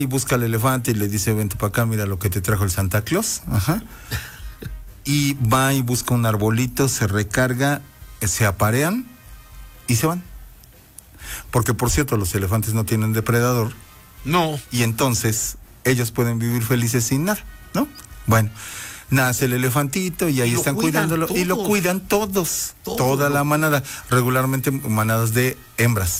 y busca al elefante y le dice, vente para acá, mira lo que te trajo el Santa Claus. Ajá. Y va y busca un arbolito, se recarga, se aparean y se van. Porque, por cierto, los elefantes no tienen depredador. No. Y entonces ellos pueden vivir felices sin nada, ¿no? Bueno, nace el elefantito y ahí están cuidándolo. Y lo cuidan todos, toda la manada. Regularmente manadas de hembras.